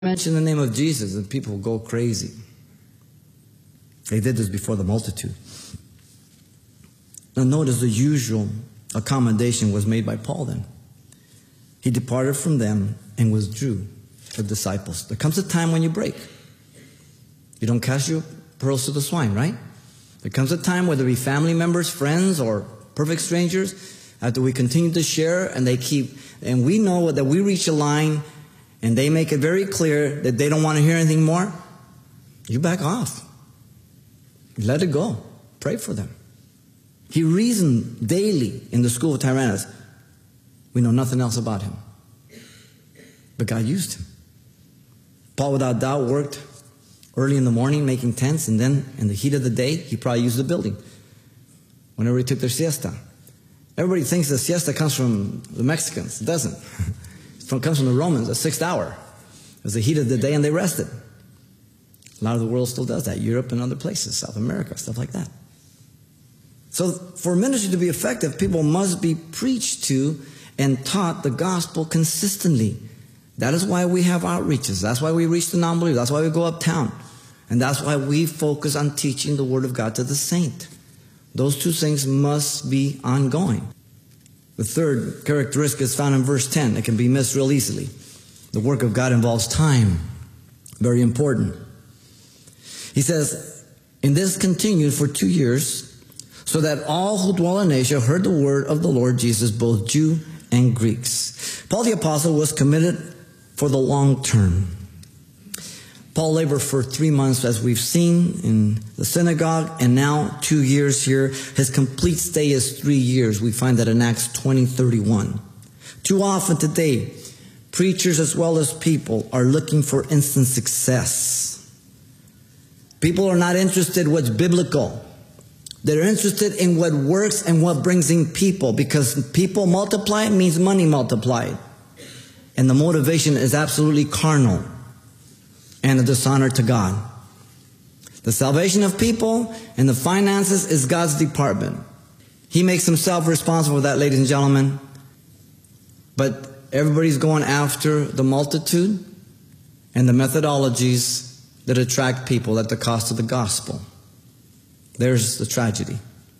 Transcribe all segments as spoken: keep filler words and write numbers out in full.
Mention the name of Jesus and people go crazy. They did this before the multitude. Now notice the usual accommodation was made by Paul then. He departed from them and withdrew the disciples. There comes a time when you break. You don't cast your pearls to the swine, right? There comes a time, whether it be family members, friends, or perfect strangers, after we continue to share and they keep, and we know that we reach a line and they make it very clear that they don't want to hear anything more, you back off. You let it go. Pray for them. He reasoned daily in the school of Tyrannus. We know nothing else about him. But God used him. Paul, without doubt, worked early in the morning making tents, and then in the heat of the day, he probably used the building whenever he took their siesta. Everybody thinks the siesta comes from the Mexicans. It doesn't. It comes from the Romans, the sixth hour. It was the heat of the day and they rested. A lot of the world still does that. Europe and other places, South America, stuff like that. So for ministry to be effective, people must be preached to and taught the gospel consistently. That is why we have outreaches. That's why we reach the non-believers. That's why we go uptown. And that's why we focus on teaching the Word of God to the saint. Those two things must be ongoing. The third characteristic is found in verse ten. It can be missed real easily. The work of God involves time. Very important. He says, and this continued for two years, so that all who dwell in Asia heard the word of the Lord Jesus, both Jew and Greeks. Paul the Apostle was committed for the long term. Paul labored for three months, as we've seen, in the synagogue, and now two years here. His complete stay is three years. We find that in Acts twenty thirty-one. Too often today, preachers as well as people are looking for instant success. People are not interested in what's biblical. They're interested in what works and what brings in people, because people multiply means money multiplied. And the motivation is absolutely carnal and a dishonor to God. The salvation of people and the finances is God's department. He makes himself responsible for that, ladies and gentlemen. But everybody's going after the multitude and the methodologies that attract people at the cost of the gospel. There's the tragedy.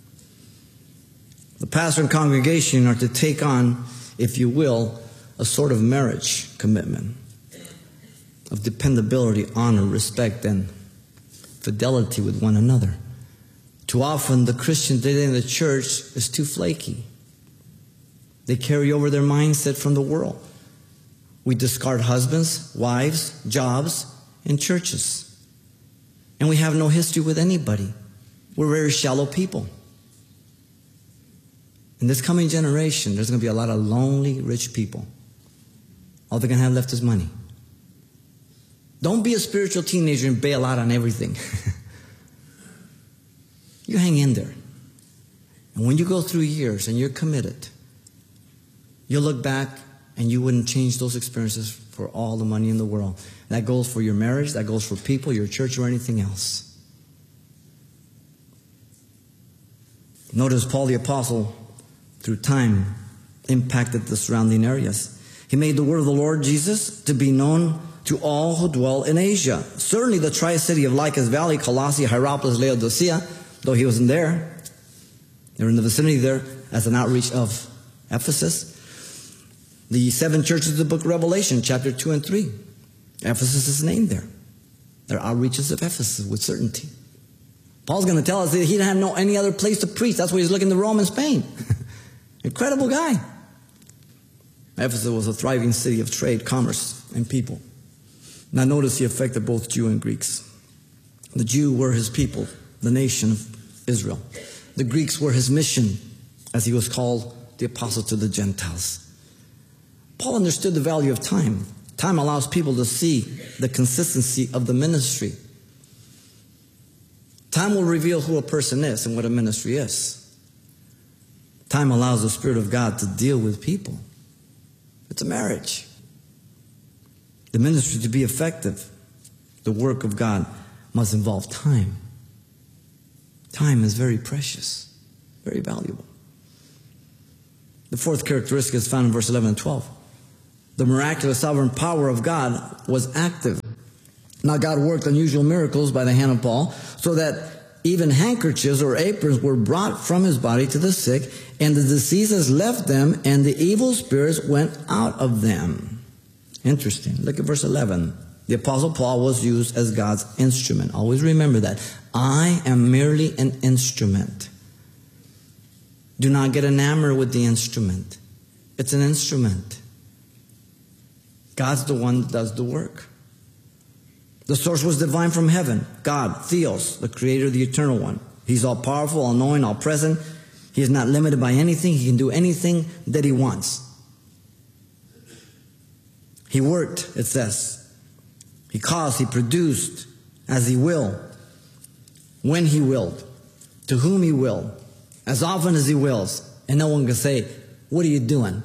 The pastor and congregation are to take on, if you will, a sort of marriage commitment of dependability, honor, respect, and fidelity with one another. Too often, the Christian today in the church is too flaky. They carry over their mindset from the world. We discard husbands, wives, jobs, and churches. And we have no history with anybody. We're very shallow people. In this coming generation, there's going to be a lot of lonely, rich people. All they're going to have left is money. Don't be a spiritual teenager and bail out on everything. You hang in there. And when you go through years and you're committed, you'll look back and you wouldn't change those experiences for all the money in the world. That goes for your marriage, that goes for people, your church, or anything else. Notice Paul the Apostle, through time, impacted the surrounding areas. He made the word of the Lord Jesus to be known to all who dwell in Asia. Certainly the tri-city of Lycus Valley, Colossae, Hierapolis, Laodicea, though he wasn't there. They were in the vicinity there as an outreach of Ephesus. The seven churches of the book of Revelation, chapter two and three. Ephesus is named there. They're outreaches of Ephesus with certainty. Paul's going to tell us that he didn't have no any other place to preach. That's why he's looking to Rome and Spain. Incredible guy. Ephesus was a thriving city of trade, commerce, and people. Now notice the effect of both Jew and Greeks. The Jew were his people, the nation of Israel. The Greeks were his mission, as he was called the apostle to the Gentiles. Paul understood the value of time. Time allows people to see the consistency of the ministry. Time will reveal who a person is and what a ministry is. Time allows the Spirit of God to deal with people. It's a marriage. The ministry to be effective, the work of God must involve time. Time is very precious, very valuable. The fourth characteristic is found in verse eleven and twelve. The miraculous sovereign power of God was active. Now God worked unusual miracles by the hand of Paul, so that even handkerchiefs or aprons were brought from his body to the sick, and the diseases left them, and the evil spirits went out of them. Interesting. Look at verse eleven. The Apostle Paul was used as God's instrument. Always remember that. I am merely an instrument. Do not get enamored with the instrument. It's an instrument. God's the one that does the work. The source was divine from heaven. God, Theos, the creator, the eternal one. He's all powerful, all knowing, all present. He is not limited by anything. He can do anything that he wants. He worked, it says. He caused, he produced as he willed, when he willed, to whom he willed, as often as he wills. And no one can say, what are you doing?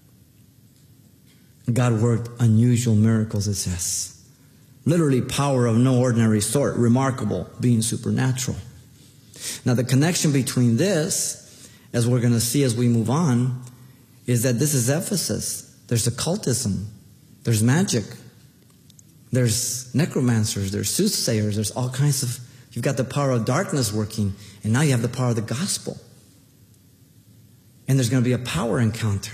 God worked unusual miracles, it says. Literally power of no ordinary sort, remarkable, being supernatural. Now the connection between this, as we're going to see as we move on, is that this is Ephesus. There's occultism. There's magic. There's necromancers. There's soothsayers. There's all kinds of, you've got the power of darkness working, and now you have the power of the gospel. And there's going to be a power encounter.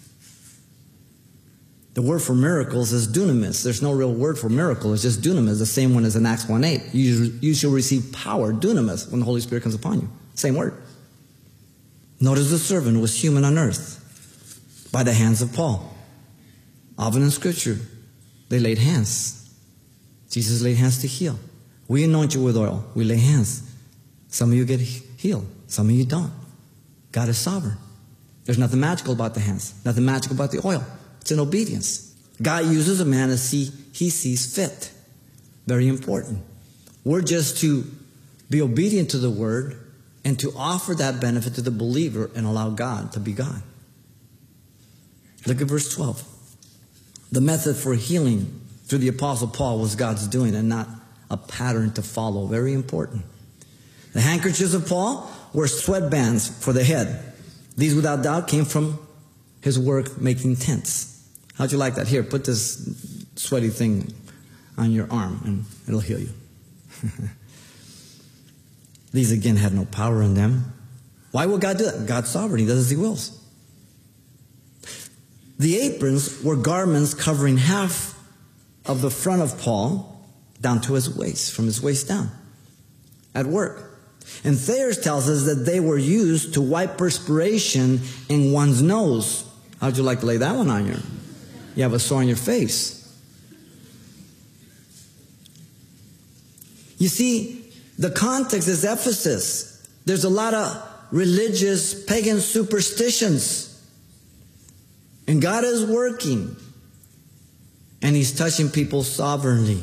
The word for miracles is dunamis. There's no real word for miracle. It's just dunamis, the same one as in Acts one eight. You, you shall receive power, dunamis, when the Holy Spirit comes upon you. Same word. Notice the servant was human on earth by the hands of Paul. Often in Scripture, they laid hands. Jesus laid hands to heal. We anoint you with oil. We lay hands. Some of you get healed. Some of you don't. God is sovereign. There's nothing magical about the hands. Nothing magical about the oil. It's in obedience. God uses a man as he, he sees fit. Very important. We're just to be obedient to the word and to offer that benefit to the believer and allow God to be God. Look at verse twelve. The method for healing through the Apostle Paul was God's doing and not a pattern to follow. Very important. The handkerchiefs of Paul were sweatbands for the head. These, without doubt, came from his work making tents. How'd you like that? Here, put this sweaty thing on your arm and it'll heal you. These, again, had no power in them. Why would God do that? God's sovereign. He does as he wills. The aprons were garments covering half of the front of Paul down to his waist, from his waist down, at work. And Thayers tells us that they were used to wipe perspiration in one's nose. How'd you like to lay that one on you? You have a sore on your face. You see, the context is Ephesus. There's a lot of religious, pagan superstitions. And God is working. And He's touching people sovereignly.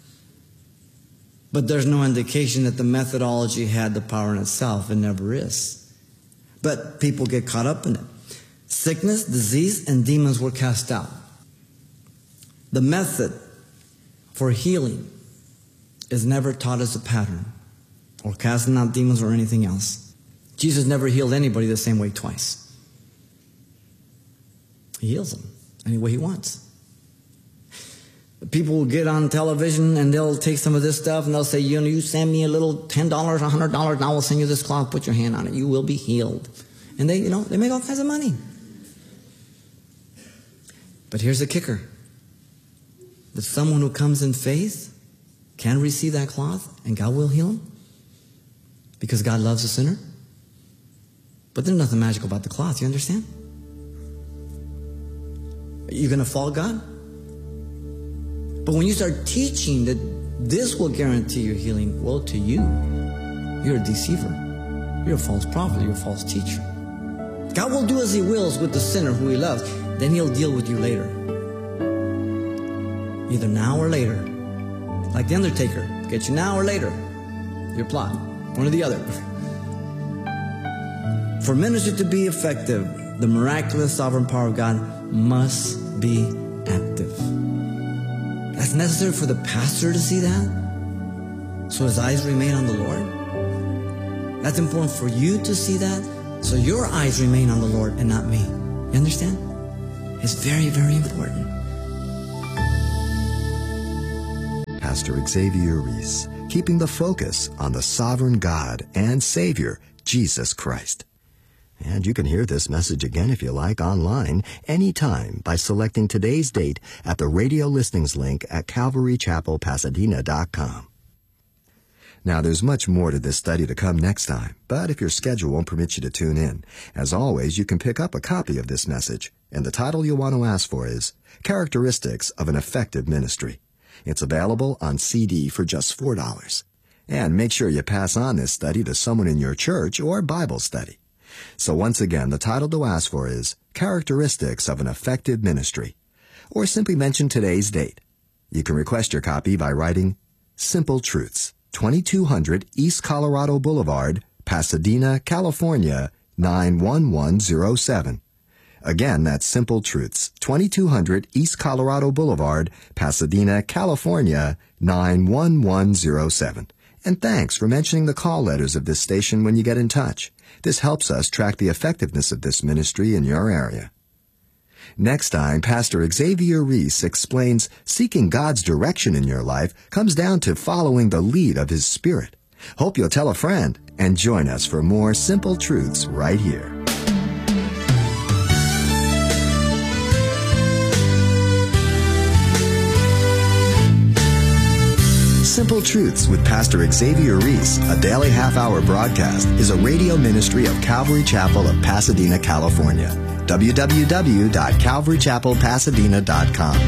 But there's no indication that the methodology had the power in itself. It never is. But people get caught up in it. Sickness, disease, and demons were cast out. The method for healing is never taught as a pattern, or casting out demons or anything else. Jesus never healed anybody the same way twice. He heals them any way He wants. People will get on television and they'll take some of this stuff and they'll say, you know, you send me a little ten dollars, one hundred dollars, and I will send you this cloth, put your hand on it, you will be healed. And they, you know, they make all kinds of money. But here's the kicker. That someone who comes in faith can receive that cloth and God will heal him because God loves a sinner. But there's nothing magical about the cloth, you understand? You're going to fault God? But when you start teaching that this will guarantee your healing, well, to you, you're a deceiver. You're a false prophet. You're a false teacher. God will do as He wills with the sinner who He loves. Then He'll deal with you later. Either now or later. Like the undertaker. Get you now or later. Your plot. One or the other. For ministry to be effective, the miraculous sovereign power of God must be active. That's necessary for the pastor to see that, so his eyes remain on the Lord. That's important for you to see that, so your eyes remain on the Lord and not me. You understand? It's very, very important. Pastor Xavier Reese, keeping the focus on the sovereign God and Savior, Jesus Christ. And you can hear this message again if you like online anytime by selecting today's date at the radio listings link at calvary chapel pasadena dot com. Now, there's much more to this study to come next time, but if your schedule won't permit you to tune in, as always, you can pick up a copy of this message, and the title you'll want to ask for is Characteristics of an Effective Ministry. It's available on C D for just four dollars. And make sure you pass on this study to someone in your church or Bible study. So once again, the title to ask for is Characteristics of an Effective Ministry, or simply mention today's date. You can request your copy by writing Simple Truths, twenty-two hundred East Colorado Boulevard, Pasadena, California, nine one one zero seven. Again, that's Simple Truths, twenty-two hundred East Colorado Boulevard, Pasadena, California, nine one one zero seven. And thanks for mentioning the call letters of this station when you get in touch. This helps us track the effectiveness of this ministry in your area. Next time, Pastor Xavier Reese explains seeking God's direction in your life comes down to following the lead of His Spirit. Hope you'll tell a friend and join us for more Simple Truths right here. Simple Truths with Pastor Xavier Reese, a daily half-hour broadcast, is a radio ministry of Calvary Chapel of Pasadena, California. w w w dot calvary chapel pasadena dot com